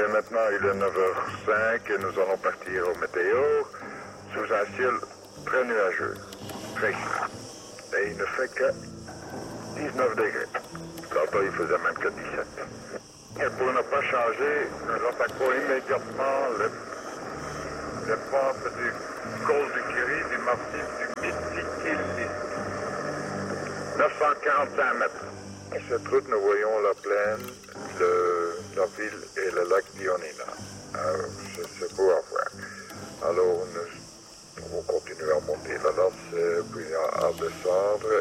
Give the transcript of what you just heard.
maintenant, il est 9h05 et nous allons partir au météo sous un ciel très nuageux, très chaud. Et il ne fait que 19 degrés. Tantôt, il faisait même que 17. Et pour ne pas changer, nous attaquons immédiatement les pentes du col du Kiri, du massif du Midi-Kildi. 945 mètres. À cette route, nous voyons la plaine, la ville et le lac Dionina. C'est beau à voir. Alors, nous allons continuer à monter la lasse, puis à descendre